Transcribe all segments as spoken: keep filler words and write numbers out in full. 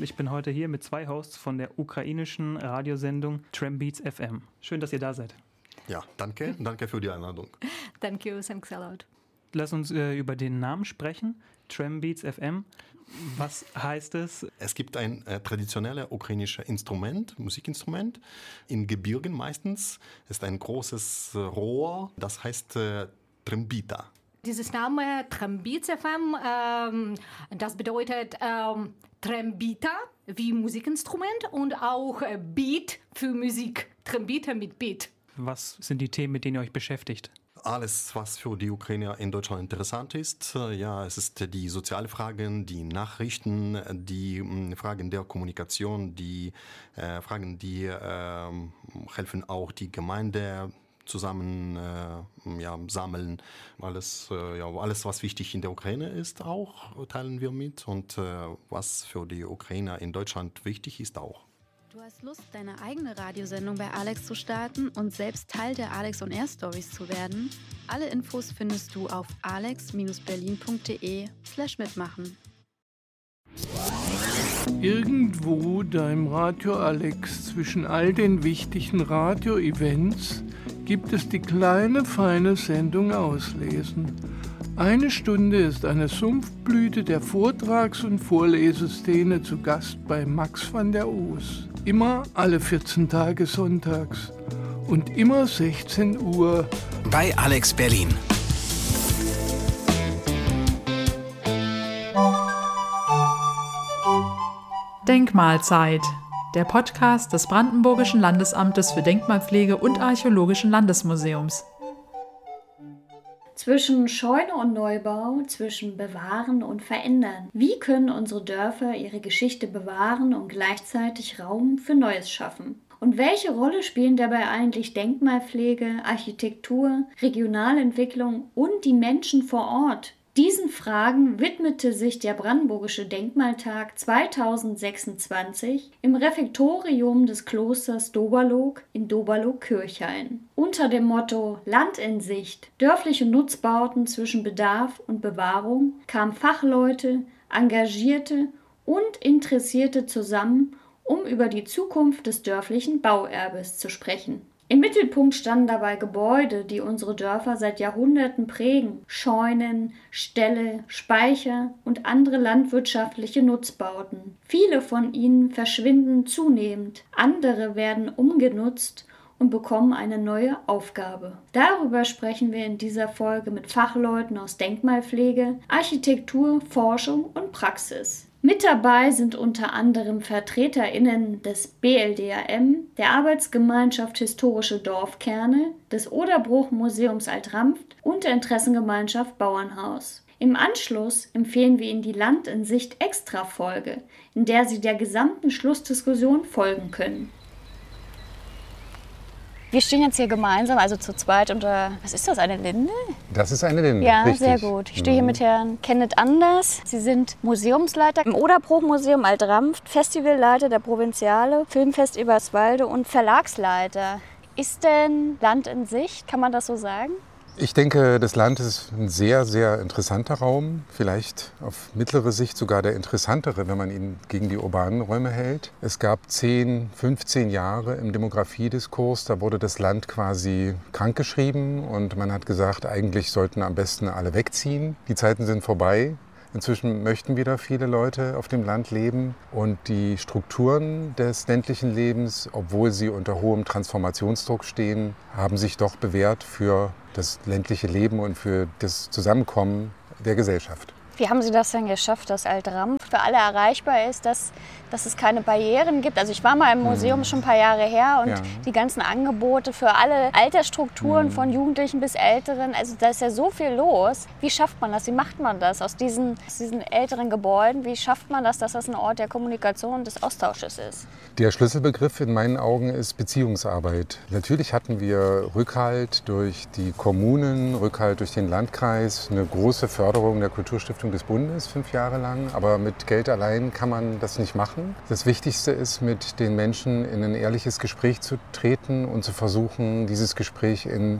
Ich bin heute hier mit zwei Hosts von der ukrainischen Radiosendung Trambeats F M. Schön, dass ihr da seid. Ja, danke. Danke für die Einladung. Thank you, thanks a lot. Lass uns äh, über den Namen sprechen. Trambeats F M. Was heißt es? Es gibt ein äh, traditionelles ukrainisches Instrument, Musikinstrument, in Gebirgen meistens. Es ist ein großes äh, Rohr, das heißt äh, Trambita. Dieses Name Trambeats F M, ähm, das bedeutet ähm, Trambita wie Musikinstrument und auch äh, Beat für Musik. Trambita mit Beat. Was sind die Themen, mit denen ihr euch beschäftigt? Alles, was für die Ukrainer in Deutschland interessant ist. Ja, es ist die sozialen Fragen, die Nachrichten, die mh, Fragen der Kommunikation, die äh, Fragen, die äh, helfen auch die Gemeinde zusammen äh, ja, sammeln. Alles, äh, ja, alles, was wichtig in der Ukraine ist, auch teilen wir mit. Und äh, was für die Ukrainer in Deutschland wichtig ist, auch. Du hast Lust, deine eigene Radiosendung bei Alex zu starten und selbst Teil der Alex on Air Stories zu werden? Alle Infos findest du auf alex berlin punkt de slash mitmachen. Irgendwo da im Radio Alex zwischen all den wichtigen Radio-Events gibt es die kleine, feine Sendung Auslesen. Eine Stunde ist eine Sumpfblüte der Vortrags- und Vorleseszene zu Gast bei Max van der Oos. Immer alle vierzehn Tage sonntags und immer sechzehn Uhr bei Alex Berlin. Denkmalzeit, der Podcast des Brandenburgischen Landesamtes für Denkmalpflege und Archäologischen Landesmuseums. Zwischen Scheune und Neubau, zwischen Bewahren und Verändern. Wie können unsere Dörfer ihre Geschichte bewahren und gleichzeitig Raum für Neues schaffen? Und welche Rolle spielen dabei eigentlich Denkmalpflege, Architektur, Regionalentwicklung und die Menschen vor Ort? Diesen Fragen widmete sich der Brandenburgische Denkmaltag zweitausendsechsundzwanzig im Refektorium des Klosters Doberloq in Doberloq-Kirchhain. Unter dem Motto Land in Sicht, dörfliche Nutzbauten zwischen Bedarf und Bewahrung kamen Fachleute, Engagierte und Interessierte zusammen, um über die Zukunft des dörflichen Bauerbes zu sprechen. Im Mittelpunkt standen dabei Gebäude, die unsere Dörfer seit Jahrhunderten prägen. Scheunen, Ställe, Speicher und andere landwirtschaftliche Nutzbauten. Viele von ihnen verschwinden zunehmend, andere werden umgenutzt und bekommen eine neue Aufgabe. Darüber sprechen wir in dieser Folge mit Fachleuten aus Denkmalpflege, Architektur, Forschung und Praxis. Mit dabei sind unter anderem VertreterInnen des B L D A M, der Arbeitsgemeinschaft Historische Dorfkerne, des Oderbruch-Museums Alt-Ranft und der Interessengemeinschaft Bauernhaus. Im Anschluss empfehlen wir Ihnen die Land in Sicht Extra-Folge, in der Sie der gesamten Schlussdiskussion folgen können. Wir stehen jetzt hier gemeinsam, also zu zweit unter, was ist das, eine Linde? Das ist eine Linde, ja, richtig. Sehr gut. Ich stehe hier mit Herrn Kenneth Anders. Sie sind Museumsleiter im Oderbruch-Museum Alt-Ranft, Festivalleiter der Provinziale, Filmfest Eberswalde und Verlagsleiter. Ist denn Land in Sicht, kann man das so sagen? Ich denke, das Land ist ein sehr, sehr interessanter Raum. Vielleicht auf mittlere Sicht sogar der interessantere, wenn man ihn gegen die urbanen Räume hält. Es gab zehn, fünfzehn Jahre im Demografiediskurs, da wurde das Land quasi krankgeschrieben und man hat gesagt, eigentlich sollten am besten alle wegziehen. Die Zeiten sind vorbei. Inzwischen möchten wieder viele Leute auf dem Land leben und die Strukturen des ländlichen Lebens, obwohl sie unter hohem Transformationsdruck stehen, haben sich doch bewährt für das ländliche Leben und für das Zusammenkommen der Gesellschaft. Wie haben Sie das denn geschafft, dass Alt-Ranft für alle erreichbar ist, dass, dass es keine Barrieren gibt? Also ich war mal im Museum mhm. schon ein paar Jahre her und ja. die ganzen Angebote für alle Altersstrukturen mhm. von Jugendlichen bis Älteren, also da ist ja so viel los. Wie schafft man das? Wie macht man das aus diesen, aus diesen älteren Gebäuden? Wie schafft man das, dass das ein Ort der Kommunikation und des Austausches ist? Der Schlüsselbegriff in meinen Augen ist Beziehungsarbeit. Natürlich hatten wir Rückhalt durch die Kommunen, Rückhalt durch den Landkreis, eine große Förderung der Kulturstiftung des Bundes, fünf Jahre lang. Aber mit Geld allein kann man das nicht machen. Das Wichtigste ist, mit den Menschen in ein ehrliches Gespräch zu treten und zu versuchen, dieses Gespräch in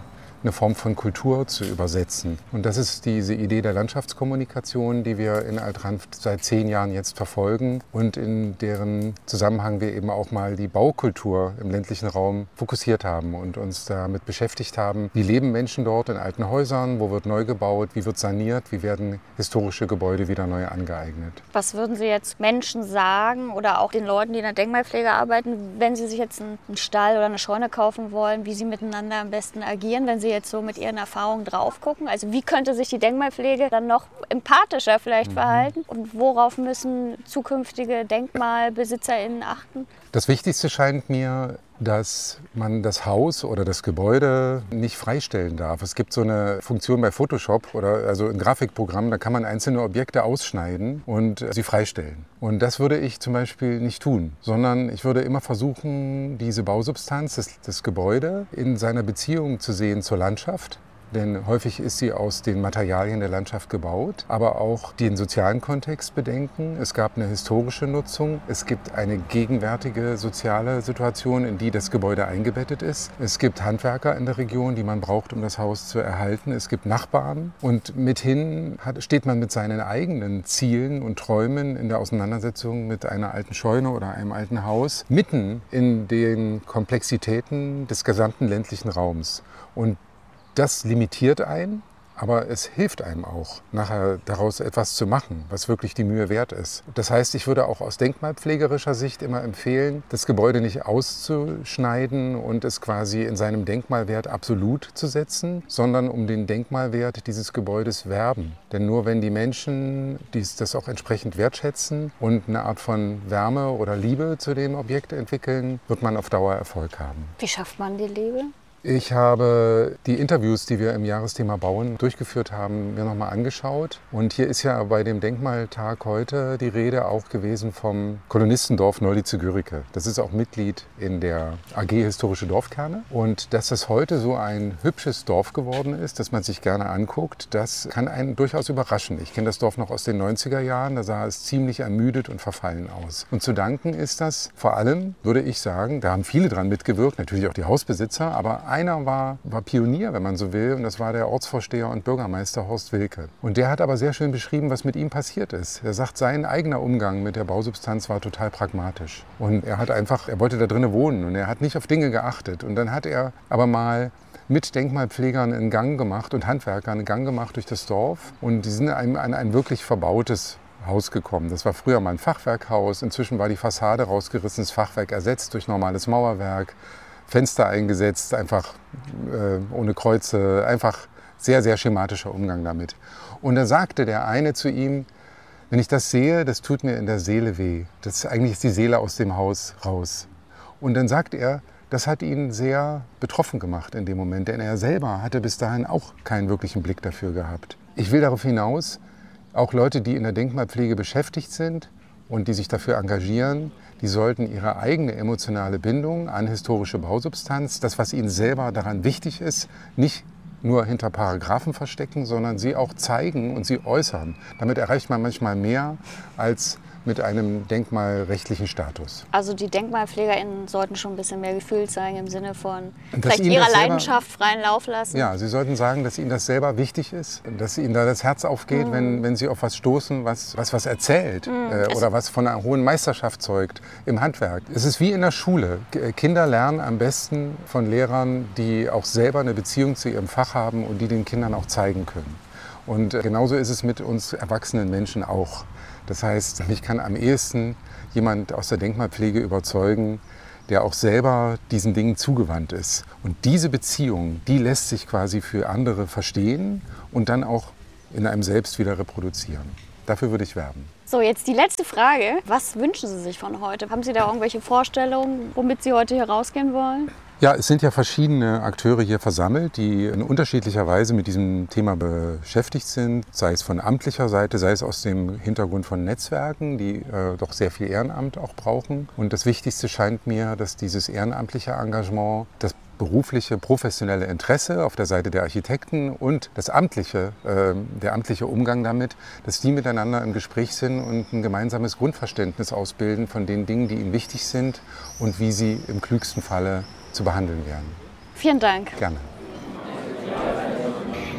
eine Form von Kultur zu übersetzen. Und das ist diese Idee der Landschaftskommunikation, die wir in Alt-Ranft seit zehn Jahren jetzt verfolgen und in deren Zusammenhang wir eben auch mal die Baukultur im ländlichen Raum fokussiert haben und uns damit beschäftigt haben, wie leben Menschen dort in alten Häusern, wo wird neu gebaut, wie wird saniert, wie werden historische Gebäude wieder neu angeeignet. Was würden Sie jetzt Menschen sagen oder auch den Leuten, die in der Denkmalpflege arbeiten, wenn sie sich jetzt einen Stall oder eine Scheune kaufen wollen, wie sie miteinander am besten agieren, wenn sie jetzt so mit ihren Erfahrungen drauf gucken? Also wie könnte sich die Denkmalpflege dann noch empathischer vielleicht mhm. verhalten und worauf müssen zukünftige DenkmalbesitzerInnen achten? Das Wichtigste scheint mir, dass man das Haus oder das Gebäude nicht freistellen darf. Es gibt so eine Funktion bei Photoshop oder also ein Grafikprogramm, da kann man einzelne Objekte ausschneiden und sie freistellen. Und das würde ich zum Beispiel nicht tun, sondern ich würde immer versuchen, diese Bausubstanz, das, das Gebäude in seiner Beziehung zu sehen zur Landschaft. Denn häufig ist sie aus den Materialien der Landschaft gebaut, aber auch den sozialen Kontext bedenken. Es gab eine historische Nutzung, es gibt eine gegenwärtige soziale Situation, in die das Gebäude eingebettet ist. Es gibt Handwerker in der Region, die man braucht, um das Haus zu erhalten. Es gibt Nachbarn und mithin hat, steht man mit seinen eigenen Zielen und Träumen in der Auseinandersetzung mit einer alten Scheune oder einem alten Haus mitten in den Komplexitäten des gesamten ländlichen Raums. Und das limitiert einen, aber es hilft einem auch, nachher daraus etwas zu machen, was wirklich die Mühe wert ist. Das heißt, ich würde auch aus denkmalpflegerischer Sicht immer empfehlen, das Gebäude nicht auszuschneiden und es quasi in seinem Denkmalwert absolut zu setzen, sondern um den Denkmalwert dieses Gebäudes werben. Denn nur wenn die Menschen dies, das auch entsprechend wertschätzen und eine Art von Wärme oder Liebe zu dem Objekt entwickeln, wird man auf Dauer Erfolg haben. Wie schafft man die Liebe? Ich habe die Interviews, die wir im Jahresthema Bauen durchgeführt haben, mir nochmal angeschaut. Und hier ist ja bei dem Denkmaltag heute die Rede auch gewesen vom Kolonistendorf Neulice-Görike. Das ist auch Mitglied in der A G Historische Dorfkerne. Und dass es heute so ein hübsches Dorf geworden ist, das man sich gerne anguckt, das kann einen durchaus überraschen. Ich kenne das Dorf noch aus den neunziger Jahren, da sah es ziemlich ermüdet und verfallen aus. Und zu danken ist das vor allem, würde ich sagen, da haben viele dran mitgewirkt, natürlich auch die Hausbesitzer, aber einer war, war Pionier, wenn man so will, und das war der Ortsvorsteher und Bürgermeister Horst Wilke. Und der hat aber sehr schön beschrieben, was mit ihm passiert ist. Er sagt, sein eigener Umgang mit der Bausubstanz war total pragmatisch. Und er hat einfach, er wollte da drinnen wohnen und er hat nicht auf Dinge geachtet. Und dann hat er aber mal mit Denkmalpflegern einen Gang gemacht und Handwerkern einen Gang gemacht durch das Dorf. Und die sind an ein, ein wirklich verbautes Haus gekommen. Das war früher mal ein Fachwerkhaus. Inzwischen war die Fassade rausgerissen, das Fachwerk ersetzt durch normales Mauerwerk. Fenster eingesetzt, einfach äh, ohne Kreuze, einfach sehr, sehr schematischer Umgang damit. Und da sagte der eine zu ihm, wenn ich das sehe, das tut mir in der Seele weh. Das eigentlich ist die Seele aus dem Haus raus. Und dann sagt er, das hat ihn sehr betroffen gemacht in dem Moment, denn er selber hatte bis dahin auch keinen wirklichen Blick dafür gehabt. Ich will darauf hinaus, auch Leute, die in der Denkmalpflege beschäftigt sind und die sich dafür engagieren, die sollten ihre eigene emotionale Bindung an historische Bausubstanz, das, was ihnen selber daran wichtig ist, nicht nur hinter Paragraphen verstecken, sondern sie auch zeigen und sie äußern. Damit erreicht man manchmal mehr als mit einem denkmalrechtlichen Status. Also die DenkmalpflegerInnen sollten schon ein bisschen mehr gefühlt sein im Sinne von dass vielleicht ihrer Leidenschaft freien Lauf lassen. Ja, sie sollten sagen, dass ihnen das selber wichtig ist, dass ihnen da das Herz aufgeht, mm. wenn, wenn sie auf was stoßen, was was, was erzählt mm. äh, oder was von einer hohen Meisterschaft zeugt im Handwerk. Es ist wie in der Schule. Kinder lernen am besten von Lehrern, die auch selber eine Beziehung zu ihrem Fach haben und die den Kindern auch zeigen können. Und genauso ist es mit uns erwachsenen Menschen auch. Das heißt, mich kann am ehesten jemand aus der Denkmalpflege überzeugen, der auch selber diesen Dingen zugewandt ist. Und diese Beziehung, die lässt sich quasi für andere verstehen und dann auch in einem selbst wieder reproduzieren. Dafür würde ich werben. So, jetzt die letzte Frage. Was wünschen Sie sich von heute? Haben Sie da irgendwelche Vorstellungen, womit Sie heute hier rausgehen wollen? Ja, es sind ja verschiedene Akteure hier versammelt, die in unterschiedlicher Weise mit diesem Thema beschäftigt sind, sei es von amtlicher Seite, sei es aus dem Hintergrund von Netzwerken, die äh, doch sehr viel Ehrenamt auch brauchen. Und das Wichtigste scheint mir, dass dieses ehrenamtliche Engagement, das berufliche, professionelle Interesse auf der Seite der Architekten und das amtliche, äh, der amtliche Umgang damit, dass die miteinander im Gespräch sind und ein gemeinsames Grundverständnis ausbilden von den Dingen, die ihnen wichtig sind und wie sie im klügsten Falle zu behandeln wären. Vielen Dank. Gerne.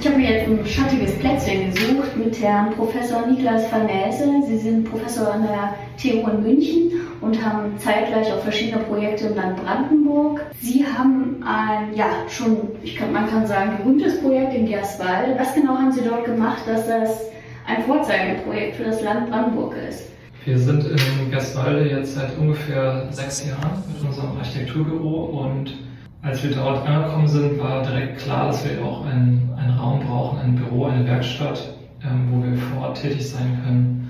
Ich habe mir jetzt ein schattiges Plätzchen gesucht mit Herrn Professor Niklas Farnese. Sie sind Professor an der T U in München und haben zeitgleich auch verschiedene Projekte im Land Brandenburg. Sie haben ein, ja, schon, ich kann, man kann sagen, berühmtes Projekt in Gerswalde. Was genau haben Sie dort gemacht, dass das ein Vorzeigeprojekt für das Land Brandenburg ist? Wir sind in Gerswalde jetzt seit ungefähr sechs Jahren mit unserem Architekturbüro und als wir dort angekommen sind, war direkt klar, dass wir auch einen, einen Raum brauchen, ein Büro, eine Werkstatt, ähm, wo wir vor Ort tätig sein können.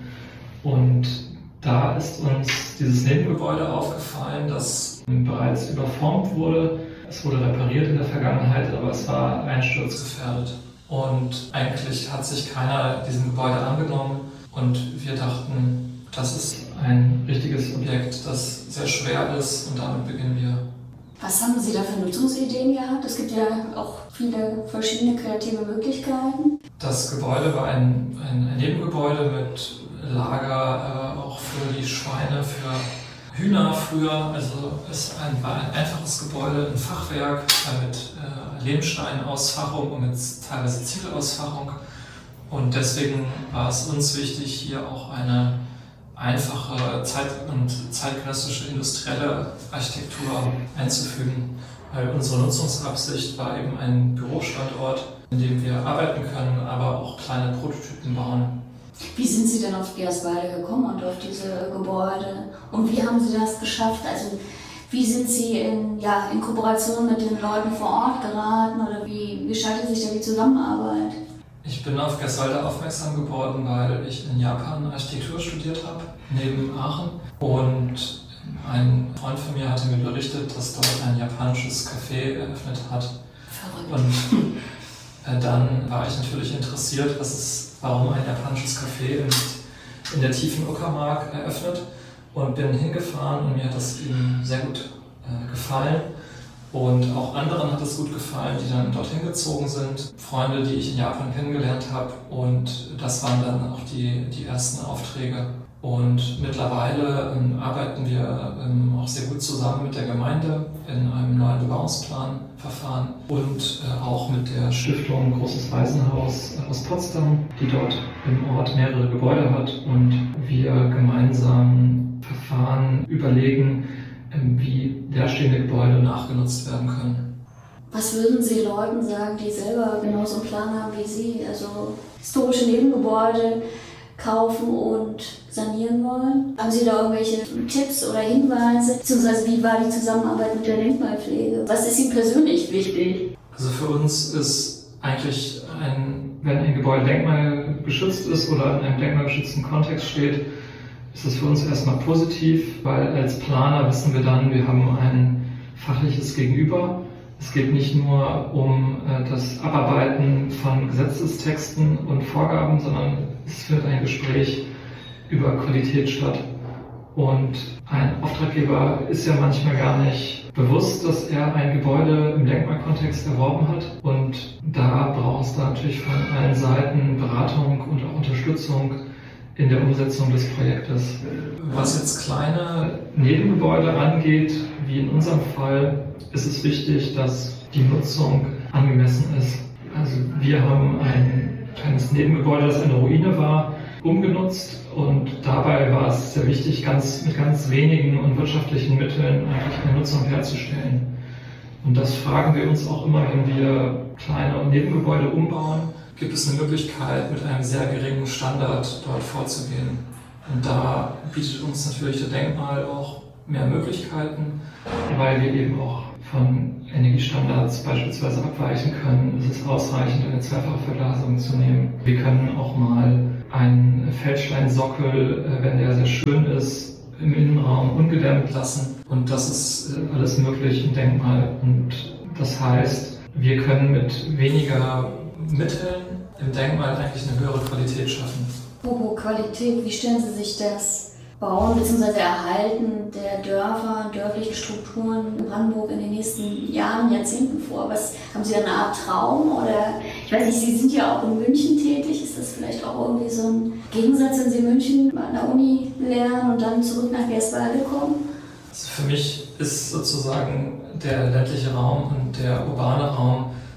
Und da ist uns dieses Nebengebäude aufgefallen, das bereits überformt wurde. Es wurde repariert in der Vergangenheit, aber es war einsturzgefährdet. Und eigentlich hat sich keiner diesem Gebäude angenommen und wir dachten, das ist ein richtiges Objekt, das sehr schwer ist und damit beginnen wir. Was haben Sie da für Nutzungsideen gehabt? Es gibt ja auch viele verschiedene kreative Möglichkeiten. Das Gebäude war ein, ein, ein Nebengebäude mit Lager, äh, auch für die Schweine, für Hühner früher. Also es ein, war ein einfaches Gebäude, ein Fachwerk äh, mit äh, Lehmsteinausfachung und mit teilweise Ziegelausfachung. Und deswegen war es uns wichtig, hier auch eine einfache zeit- und zeitgenössische industrielle Architektur einzufügen, weil unsere Nutzungsabsicht war eben ein Bürostandort, in dem wir arbeiten können, aber auch kleine Prototypen bauen. Wie sind Sie denn auf Gerswalde gekommen und auf diese Gebäude? Und wie haben Sie das geschafft? Also wie sind Sie in, ja, in Kooperation mit den Leuten vor Ort geraten oder wie gestaltet sich da die Zusammenarbeit? Ich bin auf Gerswalde aufmerksam geworden, weil ich in Japan Architektur studiert habe, neben Aachen. Und ein Freund von mir hatte mir berichtet, dass dort ein japanisches Café eröffnet hat. Verrückt. Und äh, dann war ich natürlich interessiert, was es, warum ein japanisches Café in, in der tiefen Uckermark eröffnet. Und bin hingefahren und mir hat das eben sehr gut äh, gefallen. Und auch anderen hat es gut gefallen, die dann dorthin gezogen sind. Freunde, die ich in Japan kennengelernt habe. Und das waren dann auch die, die ersten Aufträge. Und mittlerweile ähm, arbeiten wir ähm, auch sehr gut zusammen mit der Gemeinde in einem neuen Bebauungsplanverfahren und äh, auch mit der Stiftung Großes Waisenhaus aus Potsdam, die dort im Ort mehrere Gebäude hat. Und wir gemeinsam Verfahren überlegen, wie leerstehende Gebäude nachgenutzt werden können. Was würden Sie Leuten sagen, die selber genauso einen Plan haben wie Sie, also historische Nebengebäude kaufen und sanieren wollen? Haben Sie da irgendwelche Tipps oder Hinweise? Beziehungsweise wie war die Zusammenarbeit mit der Denkmalpflege? Was ist Ihnen persönlich wichtig? Also für uns ist eigentlich, ein, wenn ein Gebäude denkmalgeschützt ist oder in einem denkmalgeschützten Kontext steht, ist es für uns erstmal positiv, weil als Planer wissen wir dann, wir haben ein fachliches Gegenüber. Es geht nicht nur um äh, das Abarbeiten von Gesetzestexten und Vorgaben, sondern es findet ein Gespräch über Qualität statt. Und ein Auftraggeber ist ja manchmal gar nicht bewusst, dass er ein Gebäude im Denkmalkontext erworben hat. Und da braucht es dann natürlich von allen Seiten Beratung und auch Unterstützung in der Umsetzung des Projektes. Was jetzt kleine Nebengebäude angeht, wie in unserem Fall, ist es wichtig, dass die Nutzung angemessen ist. Also wir haben ein kleines Nebengebäude, das eine Ruine war, umgenutzt und dabei war es sehr wichtig, ganz, mit ganz wenigen und wirtschaftlichen Mitteln eigentlich eine Nutzung herzustellen. Und das fragen wir uns auch immer, wenn wir kleine Nebengebäude umbauen. Gibt es eine Möglichkeit, mit einem sehr geringen Standard dort vorzugehen. Und da bietet uns natürlich der Denkmal auch mehr Möglichkeiten, weil wir eben auch von Energiestandards beispielsweise abweichen können. Es ist ausreichend, eine zweifache Verglasung zu nehmen. Wir können auch mal einen Feldsteinsockel, wenn der sehr schön ist, im Innenraum ungedämmt lassen. Und das ist alles möglich im Denkmal. Und das heißt, wir können mit weniger Mitteln im Denkmal eigentlich eine höhere Qualität schaffen. Apropos Qualität, wie stellen Sie sich das Bauen bzw. Erhalten der Dörfer, dörflichen Strukturen in Brandenburg in den nächsten Jahren, Jahrzehnten vor? Was, haben Sie da eine Art Traum? Oder ich weiß nicht, Sie sind ja auch in München tätig. Ist das vielleicht auch irgendwie so ein Gegensatz, wenn Sie in München an der Uni lernen und dann zurück nach Gerswalde kommen? Also für mich ist sozusagen der ländliche Raum und der urbane Raum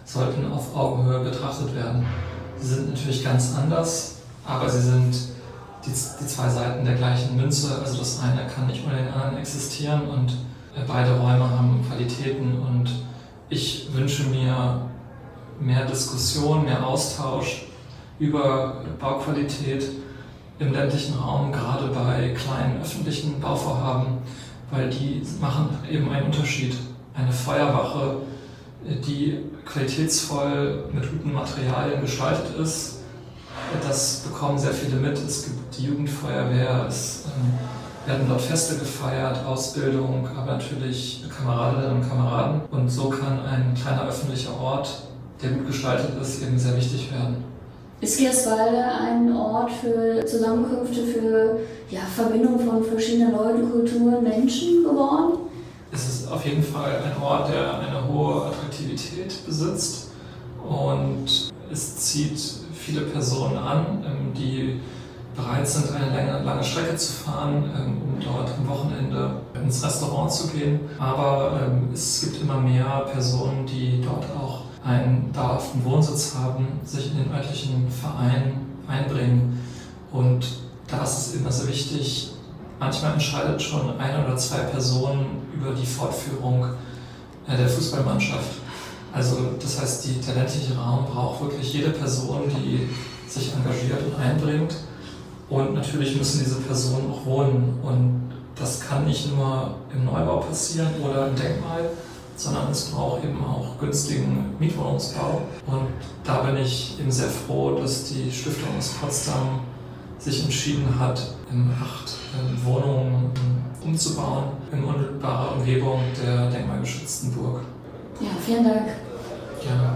sollten auf Augenhöhe betrachtet werden. Sie sind natürlich ganz anders, aber sie sind die, die zwei Seiten der gleichen Münze. Also das eine kann nicht ohne den anderen existieren und beide Räume haben Qualitäten und ich wünsche mir mehr Diskussion, mehr Austausch über Bauqualität im ländlichen Raum, gerade bei kleinen öffentlichen Bauvorhaben, weil die machen eben einen Unterschied. Eine Feuerwache, die qualitätsvoll mit guten Materialien gestaltet ist, das bekommen sehr viele mit. Es gibt die Jugendfeuerwehr, es ähm, werden dort Feste gefeiert, Ausbildung, aber natürlich Kameradinnen und Kameraden. Und so kann ein kleiner öffentlicher Ort, der gut gestaltet ist, eben sehr wichtig werden. Ist Gerswalde ein Ort für Zusammenkünfte, für ja, Verbindung von verschiedenen Leuten, Kulturen, Menschen geworden? Es ist auf jeden Fall ein Ort, der eine hohe Attraktivität besitzt und es zieht viele Personen an, die bereit sind, eine lange, lange Strecke zu fahren, um dort am Wochenende ins Restaurant zu gehen. Aber es gibt immer mehr Personen, die dort auch einen dauerhaften Wohnsitz haben, sich in den örtlichen Verein einbringen. Und da ist es immer so wichtig, manchmal entscheidet schon eine oder zwei Personen über die Fortführung der Fußballmannschaft. Also das heißt, die, der ländliche Raum braucht wirklich jede Person, die sich engagiert und einbringt. Und natürlich müssen diese Personen auch wohnen. Und das kann nicht nur im Neubau passieren oder im Denkmal, sondern es braucht eben auch günstigen Mietwohnungsbau. Und da bin ich eben sehr froh, dass die Stiftung aus Potsdam sich entschieden hat, acht Wohnungen umzubauen in unmittelbarer Umgebung der denkmalgeschützten Burg. Ja, vielen Dank. Gerne.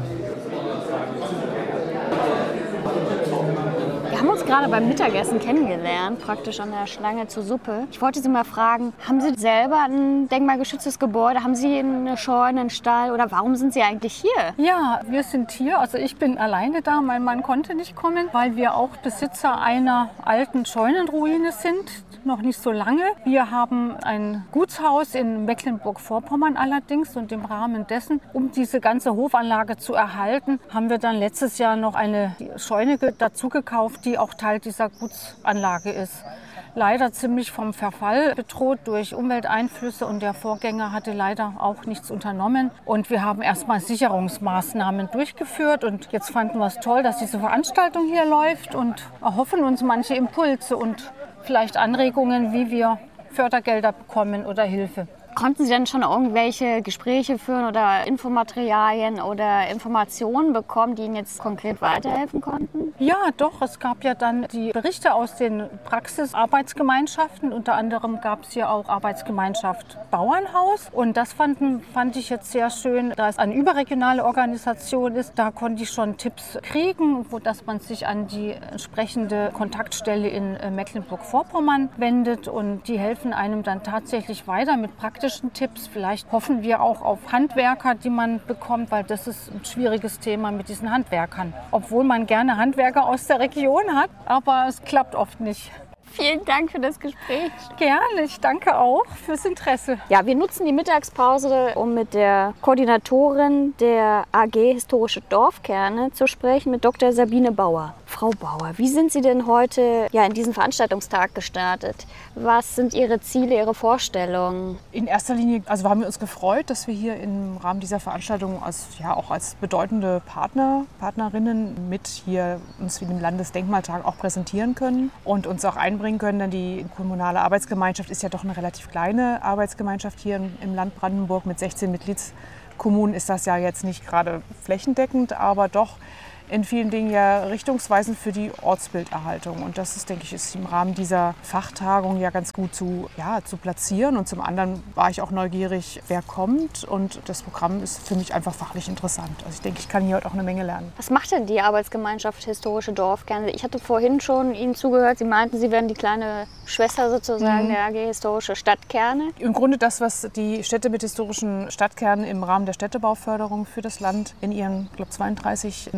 Wir haben uns gerade beim Mittagessen kennengelernt, praktisch an der Schlange zur Suppe. Ich wollte Sie mal fragen, haben Sie selber ein denkmalgeschütztes Gebäude? Haben Sie eine Scheune, einen Stall oder warum sind Sie eigentlich hier? Ja, wir sind hier. Also ich bin alleine da. Mein Mann konnte nicht kommen, weil wir auch Besitzer einer alten Scheunenruine sind. Noch nicht so lange. Wir haben ein Gutshaus in Mecklenburg-Vorpommern allerdings und im Rahmen dessen, um diese ganze Hofanlage zu erhalten, haben wir dann letztes Jahr noch eine Scheune dazu gekauft, die auch Teil dieser Gutsanlage ist. Leider ziemlich vom Verfall bedroht durch Umwelteinflüsse und der Vorgänger hatte leider auch nichts unternommen. Und wir haben erstmal Sicherungsmaßnahmen durchgeführt und jetzt fanden wir es toll, dass diese Veranstaltung hier läuft und erhoffen uns manche Impulse und vielleicht Anregungen, wie wir Fördergelder bekommen oder Hilfe. Konnten Sie denn schon irgendwelche Gespräche führen oder Infomaterialien oder Informationen bekommen, die Ihnen jetzt konkret weiterhelfen konnten? Ja, doch. Es gab ja dann die Berichte aus den Praxisarbeitsgemeinschaften. Unter anderem gab es hier auch Arbeitsgemeinschaft Bauernhaus. Und das fanden, fand ich jetzt sehr schön, da es eine überregionale Organisation ist. Da konnte ich schon Tipps kriegen, wo dass man sich an die entsprechende Kontaktstelle in Mecklenburg-Vorpommern wendet. Und die helfen einem dann tatsächlich weiter mit praktischen Tipps. Vielleicht hoffen wir auch auf Handwerker, die man bekommt, weil das ist ein schwieriges Thema mit diesen Handwerkern. Obwohl man gerne Handwerker aus der Region hat, aber es klappt oft nicht. Vielen Dank für das Gespräch. Gerne, ich danke auch fürs Interesse. Ja, wir nutzen die Mittagspause, um mit der Koordinatorin der A G Historische Dorfkerne zu sprechen, mit Doktor Sabine Bauer. Frau Bauer, wie sind Sie denn heute ja, in diesen Veranstaltungstag gestartet? Was sind Ihre Ziele, Ihre Vorstellungen? In erster Linie also haben wir uns gefreut, dass wir hier im Rahmen dieser Veranstaltung als, ja, auch als bedeutende Partner, Partnerinnen mit hier uns wie dem Landesdenkmaltag auch präsentieren können und uns auch einbringen können, denn die kommunale Arbeitsgemeinschaft ist ja doch eine relativ kleine Arbeitsgemeinschaft hier im Land Brandenburg. Mit sechzehn Mitgliedskommunen ist das ja jetzt nicht gerade flächendeckend, aber doch in vielen Dingen ja richtungsweisend für die Ortsbilderhaltung. Und das ist, denke ich, ist im Rahmen dieser Fachtagung ja ganz gut zu, ja, zu platzieren. Und zum anderen war ich auch neugierig, wer kommt. Und das Programm ist für mich einfach fachlich interessant. Also ich denke, ich kann hier heute auch eine Menge lernen. Was macht denn die Arbeitsgemeinschaft Historische Dorfkerne? Ich hatte vorhin schon Ihnen zugehört. Sie meinten, Sie wären die kleine Schwester sozusagen mhm. der A G Historische Stadtkerne. Im Grunde das, was die Städte mit historischen Stadtkernen im Rahmen der Städtebauförderung für das Land in ihren, ich glaube, zweiunddreißig Mitgliedstädten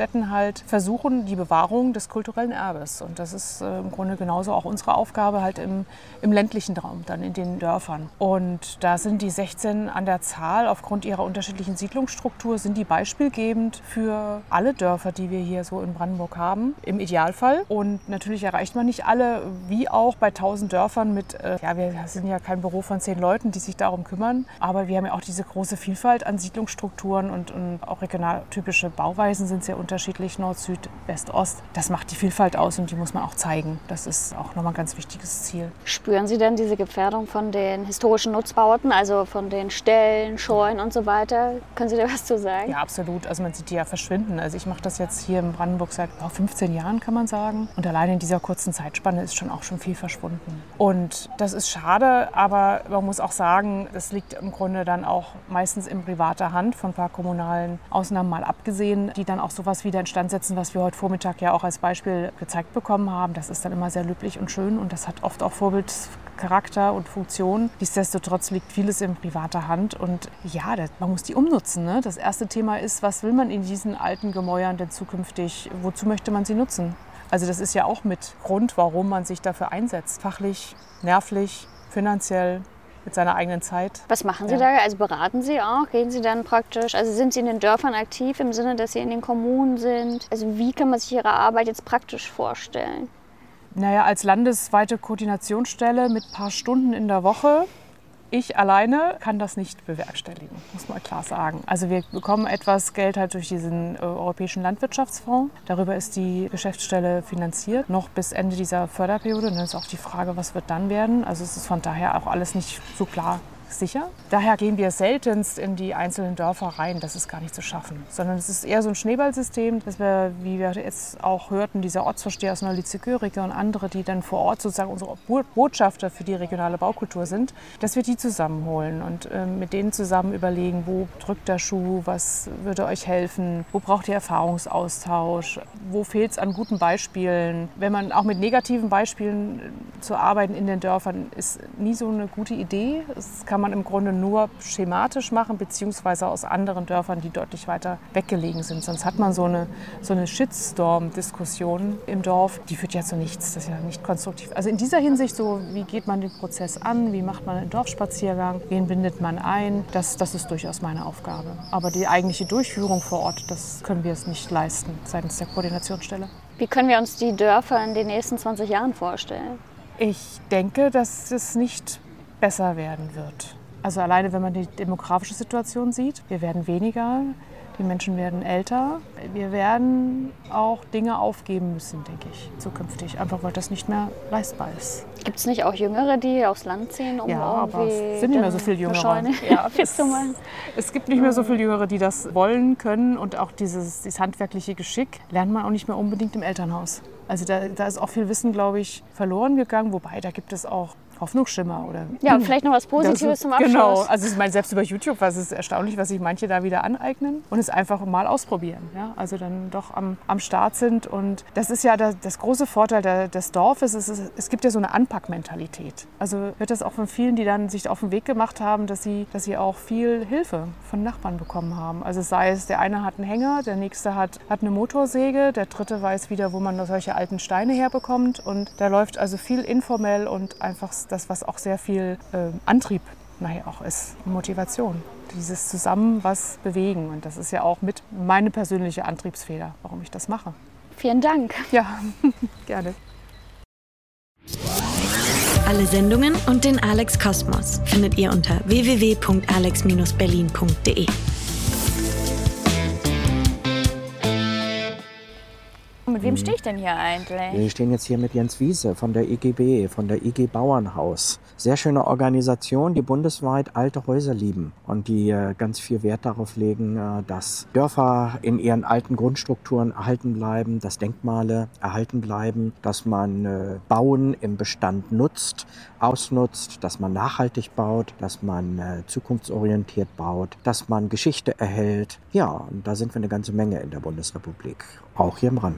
Städten halt versuchen, die Bewahrung des kulturellen Erbes. Und das ist äh, im Grunde genauso auch unsere Aufgabe halt im, im ländlichen Raum, dann in den Dörfern. Und da sind die sechzehn an der Zahl, aufgrund ihrer unterschiedlichen Siedlungsstruktur, sind die beispielgebend für alle Dörfer, die wir hier so in Brandenburg haben, im Idealfall. Und natürlich erreicht man nicht alle, wie auch bei tausend Dörfern mit, äh, ja, wir sind ja kein Büro von zehn Leuten, die sich darum kümmern, aber wir haben ja auch diese große Vielfalt an Siedlungsstrukturen und, und auch regionaltypische Bauweisen sind sehr unterschiedlich, Nord, Süd, West, Ost. Das macht die Vielfalt aus und die muss man auch zeigen. Das ist auch nochmal ein ganz wichtiges Ziel. Spüren Sie denn diese Gefährdung von den historischen Nutzbauten, also von den Ställen, Scheunen und so weiter? Können Sie da was zu sagen? Ja, absolut. Also man sieht die ja verschwinden. Also ich mache das jetzt hier in Brandenburg seit oh, fünfzehn Jahren, kann man sagen. Und allein in dieser kurzen Zeitspanne ist schon auch schon viel verschwunden. Und das ist schade, aber man muss auch sagen, das liegt im Grunde dann auch meistens in privater Hand, von ein paar kommunalen Ausnahmen mal abgesehen, die dann auch sowas wieder instand setzen, was wir heute Vormittag ja auch als Beispiel gezeigt bekommen haben. Das ist dann immer sehr löblich und schön und das hat oft auch Vorbildcharakter und Funktion. Nichtsdestotrotz liegt vieles in privater Hand und ja, das, man muss die umnutzen. Ne? Das erste Thema ist, was will man in diesen alten Gemäuern denn zukünftig, wozu möchte man sie nutzen? Also das ist ja auch mit Grund, warum man sich dafür einsetzt. Fachlich, nervlich, finanziell, mit seiner eigenen Zeit. Was machen Sie ja. da? Also beraten Sie auch? Gehen Sie dann praktisch, also sind Sie in den Dörfern aktiv im Sinne, dass Sie in den Kommunen sind? Also wie kann man sich Ihre Arbeit jetzt praktisch vorstellen? Naja, als landesweite Koordinationsstelle mit ein paar Stunden in der Woche. Ich alleine kann das nicht bewerkstelligen, muss man klar sagen. Also wir bekommen etwas Geld halt durch diesen äh, Europäischen Landwirtschaftsfonds. Darüber ist die Geschäftsstelle finanziert, noch bis Ende dieser Förderperiode. Und dann ist auch die Frage, was wird dann werden. Also es ist von daher auch alles nicht so klar sicher. Daher gehen wir seltenst in die einzelnen Dörfer rein. Das ist gar nicht zu schaffen. Sondern es ist eher so ein Schneeballsystem, dass wir, wie wir jetzt auch hörten, dieser Ortsvorsteher aus Neulitzekörike und andere, die dann vor Ort sozusagen unsere Botschafter für die regionale Baukultur sind, dass wir die zusammenholen und äh, mit denen zusammen überlegen, wo drückt der Schuh, was würde euch helfen, wo braucht ihr Erfahrungsaustausch, wo fehlt es an guten Beispielen. Wenn man auch mit negativen Beispielen zu arbeiten in den Dörfern, ist nie so eine gute Idee. Das kann man im Grunde nur schematisch machen, beziehungsweise aus anderen Dörfern, die deutlich weiter weggelegen sind. Sonst hat man so eine, so eine Shitstorm-Diskussion im Dorf, die führt ja zu nichts, das ist ja nicht konstruktiv. Also in dieser Hinsicht, so wie geht man den Prozess an, wie macht man einen Dorfspaziergang, wen bindet man ein, das, das ist durchaus meine Aufgabe. Aber die eigentliche Durchführung vor Ort, das können wir es nicht leisten seitens der Koordinationsstelle. Wie können wir uns die Dörfer in den nächsten zwanzig Jahren vorstellen? Ich denke, dass es nicht besser werden wird. Also alleine, wenn man die demografische Situation sieht, wir werden weniger, die Menschen werden älter. Wir werden auch Dinge aufgeben müssen, denke ich, zukünftig, einfach weil das nicht mehr leistbar ist. Gibt es nicht auch Jüngere, die aufs Land ziehen, um ja, aber irgendwie es sind nicht mehr so viele Jüngere. Ja, es, es gibt nicht mehr so viele Jüngere, die das wollen können und auch dieses, dieses handwerkliche Geschick lernt man auch nicht mehr unbedingt im Elternhaus. Also da, da ist auch viel Wissen, glaube ich, verloren gegangen, wobei da gibt es auch Hoffnungsschimmer. Oder ja, vielleicht noch was Positives zum Abschluss. Genau, also ich meine, selbst über YouTube war es erstaunlich, was sich manche da wieder aneignen und es einfach mal ausprobieren. Ja? Also dann doch am, am Start sind und das ist ja das, das große Vorteil der, des Dorfes, es, ist, es gibt ja so eine Anpackmentalität. Also wird das auch von vielen, die dann sich auf den Weg gemacht haben, dass sie, dass sie auch viel Hilfe von Nachbarn bekommen haben. Also sei es, der eine hat einen Hänger, der nächste hat, hat eine Motorsäge, der dritte weiß wieder, wo man solche alten Steine herbekommt und da läuft also viel informell und einfach das, was auch sehr viel äh, Antrieb nachher auch ist, Motivation. Dieses zusammen was bewegen. Und das ist ja auch mit meine persönliche Antriebsfeder, warum ich das mache. Vielen Dank. Ja, gerne. Alle Sendungen und den Alex Kosmos findet ihr unter w w w punkt alex Bindestrich berlin punkt de. Mit wem stehe ich denn hier eigentlich? Wir stehen jetzt hier mit Jens Wiese von der I G B, von der I G Bauernhaus. Sehr schöne Organisation, die bundesweit alte Häuser lieben und die äh, ganz viel Wert darauf legen, äh, dass Dörfer in ihren alten Grundstrukturen erhalten bleiben, dass Denkmale erhalten bleiben, dass man äh, Bauen im Bestand nutzt, ausnutzt, dass man nachhaltig baut, dass man äh, zukunftsorientiert baut, dass man Geschichte erhält. Ja, und da sind wir eine ganze Menge in der Bundesrepublik, auch hier in Brandenburg.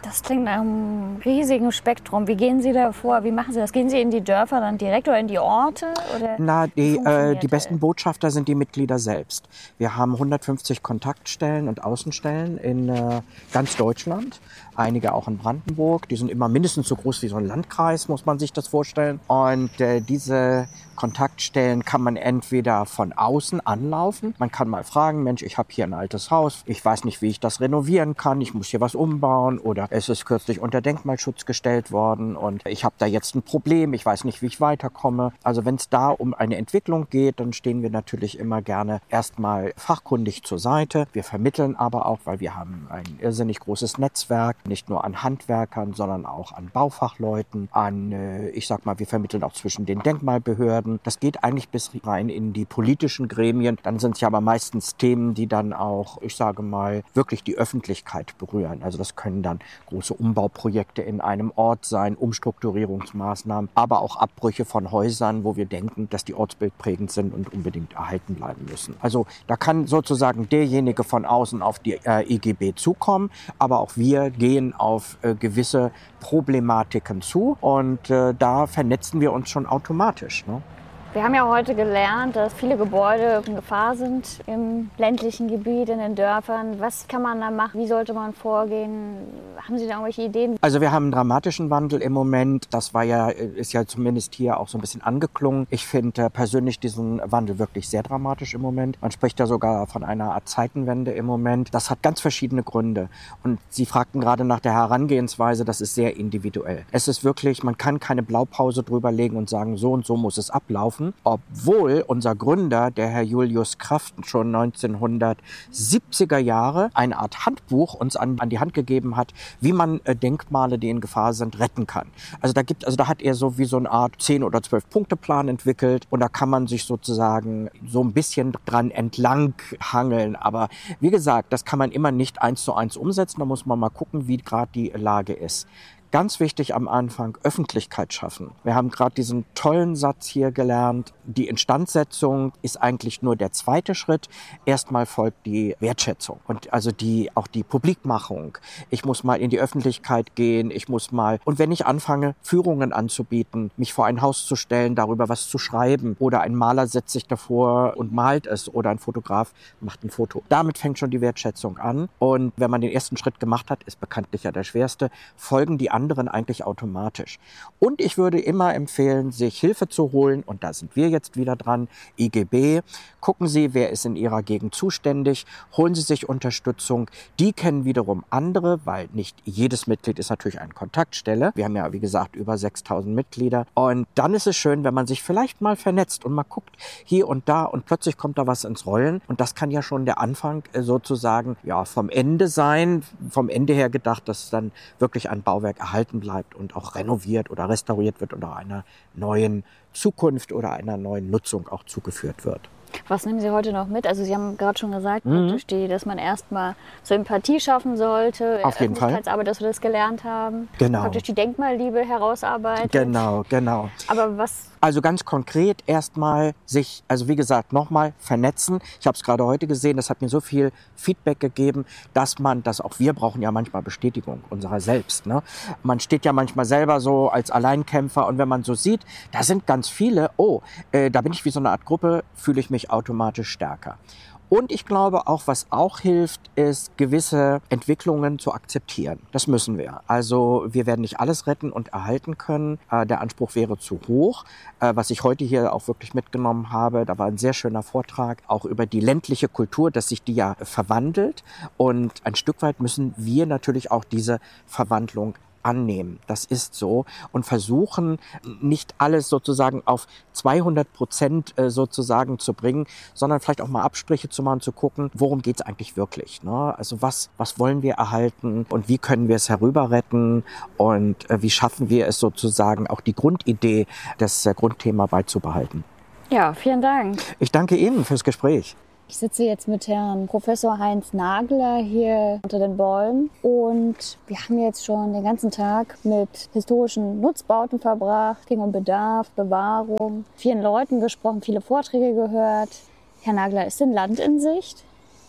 Das klingt nach einem riesigen Spektrum. Wie gehen Sie da vor? Wie machen Sie das? Gehen Sie in die Dörfer dann direkt oder in die Orte? Oder Na, die, äh, die besten Botschafter sind die Mitglieder selbst. Wir haben hundertfünfzig Kontaktstellen und Außenstellen in äh, ganz Deutschland. Einige auch in Brandenburg. Die sind immer mindestens so groß wie so ein Landkreis, muss man sich das vorstellen. Und äh, diese Kontaktstellen kann man entweder von außen anlaufen. Man kann mal fragen, Mensch, ich habe hier ein altes Haus. Ich weiß nicht, wie ich das renovieren kann. Ich muss hier was umbauen. Oder es ist kürzlich unter Denkmalschutz gestellt worden und ich habe da jetzt ein Problem. Ich weiß nicht, wie ich weiterkomme. Also wenn es da um eine Entwicklung geht, dann stehen wir natürlich immer gerne erstmal fachkundig zur Seite. Wir vermitteln aber auch, weil wir haben ein irrsinnig großes Netzwerk, nicht nur an Handwerkern, sondern auch an Baufachleuten, an, äh, ich sag mal, wir vermitteln auch zwischen den Denkmalbehörden. Das geht eigentlich bis rein in die politischen Gremien. Dann sind es ja aber meistens Themen, die dann auch, ich sage mal, wirklich die Öffentlichkeit berühren. Also das können dann große Umbauprojekte in einem Ort sein, Umstrukturierungsmaßnahmen, aber auch Abbrüche von Häusern, wo wir denken, dass die ortsbildprägend sind und unbedingt erhalten bleiben müssen. Also da kann sozusagen derjenige von außen auf die äh, E G B zukommen, aber auch wir gehen auf äh, gewisse Problematiken zu und äh, da vernetzen wir uns schon automatisch, ne? Wir haben ja heute gelernt, dass viele Gebäude in Gefahr sind im ländlichen Gebiet, in den Dörfern. Was kann man da machen? Wie sollte man vorgehen? Haben Sie da irgendwelche Ideen? Also wir haben einen dramatischen Wandel im Moment. Das war ja, ist ja zumindest hier auch so ein bisschen angeklungen. Ich finde persönlich diesen Wandel wirklich sehr dramatisch im Moment. Man spricht da sogar von einer Art Zeitenwende im Moment. Das hat ganz verschiedene Gründe. Und Sie fragten gerade nach der Herangehensweise, das ist sehr individuell. Es ist wirklich, man kann keine Blaupause drüber legen und sagen, so und so muss es ablaufen. Obwohl unser Gründer, der Herr Julius Kraft, schon neunzehnhundertsiebziger Jahre eine Art Handbuch uns an, an die Hand gegeben hat, wie man äh, Denkmale, die in Gefahr sind, retten kann. Also da gibt, also da hat er so wie so eine Art zehn oder zwölf Punkte Plan entwickelt und da kann man sich sozusagen so ein bisschen dran entlang hangeln. Aber wie gesagt, das kann man immer nicht eins zu eins umsetzen. Da muss man mal gucken, wie gerade die Lage ist. Ganz wichtig am Anfang, Öffentlichkeit schaffen. Wir haben gerade diesen tollen Satz hier gelernt. Die Instandsetzung ist eigentlich nur der zweite Schritt. Erstmal folgt die Wertschätzung und also die, auch die Publikmachung. Ich muss mal in die Öffentlichkeit gehen. Ich muss mal, und wenn ich anfange, Führungen anzubieten, mich vor ein Haus zu stellen, darüber was zu schreiben oder ein Maler setzt sich davor und malt es oder ein Fotograf macht ein Foto. Damit fängt schon die Wertschätzung an. Und wenn man den ersten Schritt gemacht hat, ist bekanntlich ja der schwerste, folgen die anderen eigentlich automatisch. Und ich würde immer empfehlen, sich Hilfe zu holen. Und da sind wir jetzt wieder dran. E G B. Gucken Sie, wer ist in Ihrer Gegend zuständig. Holen Sie sich Unterstützung. Die kennen wiederum andere, weil nicht jedes Mitglied ist natürlich eine Kontaktstelle. Wir haben ja, wie gesagt, über sechstausend Mitglieder. Und dann ist es schön, wenn man sich vielleicht mal vernetzt und mal guckt, hier und da und plötzlich kommt da was ins Rollen. Und das kann ja schon der Anfang sozusagen ja, vom Ende sein. Vom Ende her gedacht, dass dann wirklich ein Bauwerk erhalten bleibt und auch renoviert oder restauriert wird und auch einer neuen Zukunft oder einer neuen Nutzung auch zugeführt wird. Was nehmen Sie heute noch mit? Also Sie haben gerade schon gesagt, Mhm. die, dass man erstmal Sympathie schaffen sollte. Auf jeden Fall. Öffentlichkeitsarbeit, dass wir das gelernt haben. Genau. Praktisch die Denkmalliebe herausarbeitet. Genau, genau. Aber was... Also ganz konkret erstmal sich, also wie gesagt, nochmal vernetzen. Ich habe es gerade heute gesehen, das hat mir so viel Feedback gegeben, dass man, dass auch wir brauchen ja manchmal Bestätigung unserer selbst. Ne? Man steht ja manchmal selber so als Alleinkämpfer und wenn man so sieht, da sind ganz viele, oh, äh, da bin ich wie so eine Art Gruppe, fühle ich mich automatisch stärker. Und ich glaube auch, was auch hilft, ist, gewisse Entwicklungen zu akzeptieren. Das müssen wir. Also wir werden nicht alles retten und erhalten können. Äh, der Anspruch wäre zu hoch. Äh, was ich heute hier auch wirklich mitgenommen habe, da war ein sehr schöner Vortrag, auch über die ländliche Kultur, dass sich die ja verwandelt. Und ein Stück weit müssen wir natürlich auch diese Verwandlung annehmen. Das ist so. Und versuchen, nicht alles sozusagen auf zweihundert Prozent sozusagen zu bringen, sondern vielleicht auch mal Abstriche zu machen, zu gucken, worum geht es eigentlich wirklich. Ne? Also was, was wollen wir erhalten und wie können wir es herüberretten und äh, wie schaffen wir es sozusagen, auch die Grundidee, das äh, Grundthema beizubehalten. Ja, vielen Dank. Ich danke Ihnen fürs Gespräch. Ich sitze jetzt mit Herrn Professor Heinz Nagler hier unter den Bäumen und wir haben jetzt schon den ganzen Tag mit historischen Nutzbauten verbracht, ging um Bedarf, Bewahrung, vielen Leuten gesprochen, viele Vorträge gehört. Herr Nagler, ist denn Land in Sicht?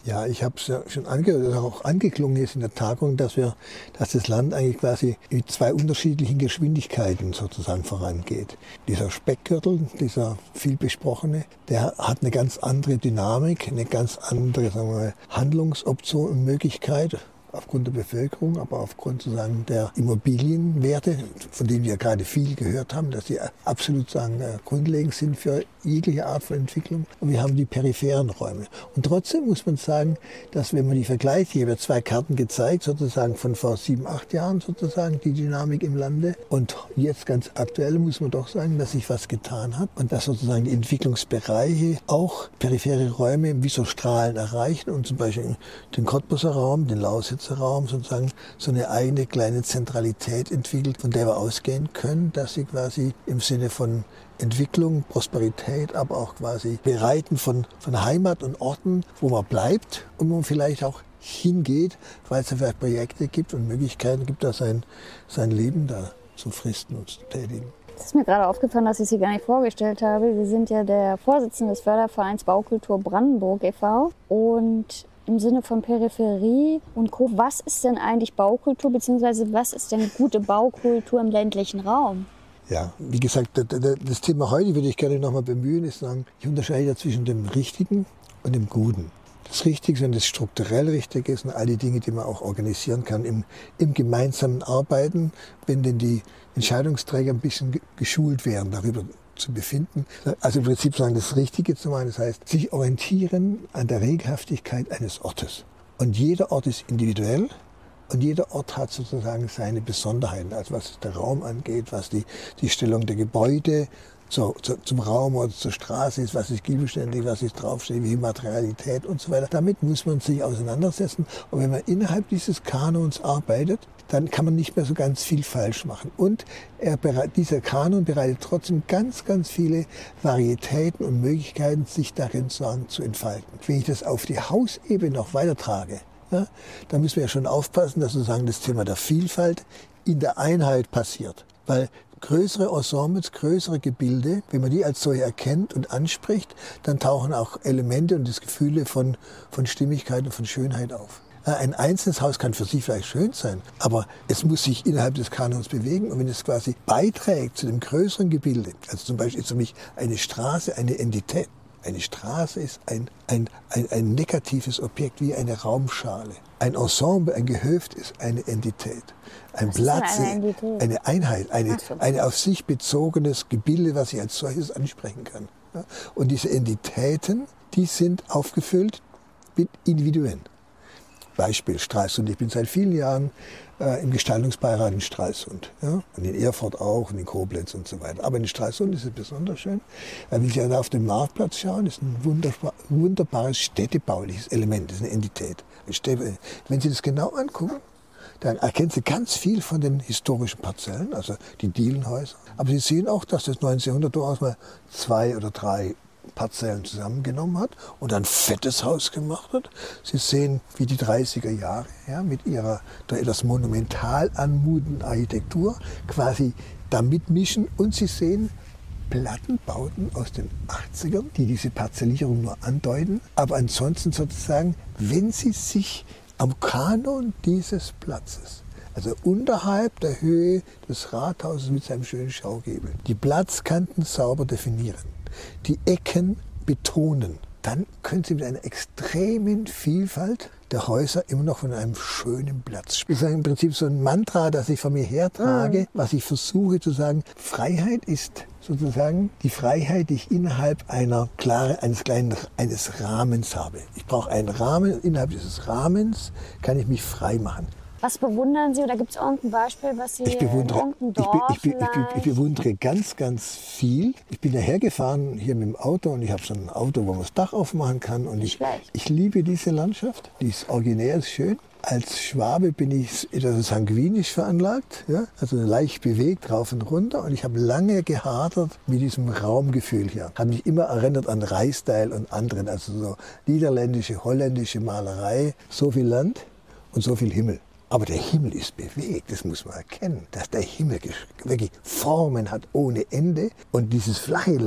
Ja, ich habe es ja schon ange auch angeklungen jetzt in der Tagung, dass wir, dass das Land eigentlich quasi mit zwei unterschiedlichen Geschwindigkeiten sozusagen vorangeht. Dieser Speckgürtel, dieser viel besprochene, der hat eine ganz andere Dynamik, eine ganz andere, sagen wir mal, Handlungsoption und Möglichkeit. Aufgrund der Bevölkerung, aber aufgrund sozusagen der Immobilienwerte, von denen wir gerade viel gehört haben, dass sie absolut sagen, grundlegend sind für jegliche Art von Entwicklung. Und wir haben die peripheren Räume. Und trotzdem muss man sagen, dass wenn man die vergleicht, ich habe ja zwei Karten gezeigt, sozusagen von vor sieben, acht Jahren sozusagen, die Dynamik im Lande. Und jetzt ganz aktuell muss man doch sagen, dass sich was getan hat und dass sozusagen die Entwicklungsbereiche auch periphere Räume wie so Strahlen erreichen und zum Beispiel den Cottbuser Raum, den Lausitzer Raum sozusagen so eine eigene kleine Zentralität entwickelt, von der wir ausgehen können, dass sie quasi im Sinne von Entwicklung, Prosperität, aber auch quasi Bereiten von, von Heimat und Orten, wo man bleibt und wo man vielleicht auch hingeht, weil es vielleicht Projekte gibt und Möglichkeiten gibt, da sein, sein Leben da zu fristen und zu tätigen. Es ist mir gerade aufgefallen, dass ich Sie gar nicht vorgestellt habe. Sie sind ja der Vorsitzende des Fördervereins Baukultur Brandenburg e V und im Sinne von Peripherie und Co. Was ist denn eigentlich Baukultur, beziehungsweise was ist denn gute Baukultur im ländlichen Raum? Ja, wie gesagt, das Thema heute würde ich gerne noch mal bemühen, ist sagen, ich unterscheide zwischen dem Richtigen und dem Guten. Das Richtige, wenn das strukturell richtig ist und all die Dinge, die man auch organisieren kann im, im gemeinsamen Arbeiten, wenn denn die Entscheidungsträger ein bisschen geschult werden, darüber zu befinden. Also im Prinzip sagen, das Richtige zu machen, das heißt, sich orientieren an der Regelhaftigkeit eines Ortes. Und jeder Ort ist individuell und jeder Ort hat sozusagen seine Besonderheiten, also was der Raum angeht, was die, die Stellung der Gebäude so, zu, zum Raum oder zur Straße ist, was ist giebelständig, was ist draufsteht, wie Materialität und so weiter. Damit muss man sich auseinandersetzen. Und wenn man innerhalb dieses Kanons arbeitet, dann kann man nicht mehr so ganz viel falsch machen. Und er, dieser Kanon bereitet trotzdem ganz, ganz viele Varietäten und Möglichkeiten, sich darin sagen, zu entfalten. Wenn ich das auf die Hausebene noch weitertrage, ja, dann müssen wir ja schon aufpassen, dass sozusagen das Thema der Vielfalt in der Einheit passiert. Weil größere Ensembles, größere Gebilde, wenn man die als solche erkennt und anspricht, dann tauchen auch Elemente und das Gefühle von, von Stimmigkeit und von Schönheit auf. Ein einzelnes Haus kann für sich vielleicht schön sein, aber es muss sich innerhalb des Kanons bewegen. Und wenn es quasi beiträgt zu dem größeren Gebilde, also zum Beispiel ist für mich eine Straße eine Entität. Eine Straße ist ein, ein, ein, ein negatives Objekt wie eine Raumschale. Ein Ensemble, ein Gehöft ist eine Entität. Ein Was Platz, ist denn eine Entität? eine Einheit, eine, so. ein auf sich bezogenes Gebilde, was ich als solches ansprechen kann. Und diese Entitäten, die sind aufgefüllt mit Individuen. Beispiel Stralsund. Ich bin seit vielen Jahren äh, im Gestaltungsbeirat in Stralsund. Ja? Und in Erfurt auch und in Koblenz und so weiter. Aber in Stralsund ist es besonders schön, weil wenn Sie da auf den Marktplatz schauen, ist ein wunderbar, wunderbares städtebauliches Element, das ist eine Entität. Wenn Sie das genau angucken, dann erkennen Sie ganz viel von den historischen Parzellen, also die Dielenhäuser. Aber Sie sehen auch, dass das neunzehnhundert durchaus mal zwei oder drei Parzellen zusammengenommen hat und ein fettes Haus gemacht hat. Sie sehen, wie die dreißiger Jahre ja, mit ihrer da etwas monumental anmutenden Architektur quasi da mitmischen. Und Sie sehen Plattenbauten aus den achtzigern, die diese Parzellierung nur andeuten. Aber ansonsten sozusagen, wenn Sie sich am Kanon dieses Platzes, also unterhalb der Höhe des Rathauses mit seinem schönen Schaugiebel, die Platzkanten sauber definieren, die Ecken betonen, dann können Sie mit einer extremen Vielfalt der Häuser immer noch von einem schönen Platz sprechen. Das ist im Prinzip so ein Mantra, das ich von mir hertrage, was ich versuche zu sagen. Freiheit ist sozusagen die Freiheit, die ich innerhalb einer klare, eines kleinen eines Rahmens habe. Ich brauche einen Rahmen und innerhalb dieses Rahmens kann ich mich frei machen. Was bewundern Sie oder gibt es irgendein Beispiel, was Sie ich bewundere, in irgendeinem Dorf ich, be, ich, be, ich, be, ich bewundere ganz, ganz viel. Ich bin daher gefahren hier mit dem Auto und ich habe so ein Auto, wo man das Dach aufmachen kann. Und ich, ich liebe diese Landschaft, die ist originär, ist schön. Als Schwabe bin ich etwas sanguinisch veranlagt, ja? Also leicht bewegt, rauf und runter. Und ich habe lange gehadert mit diesem Raumgefühl hier. Habe mich immer erinnert an Reißteil und anderen, also so niederländische, holländische Malerei. So viel Land und so viel Himmel. Aber der Himmel ist bewegt, das muss man erkennen, dass der Himmel wirklich Formen hat ohne Ende und dieses flache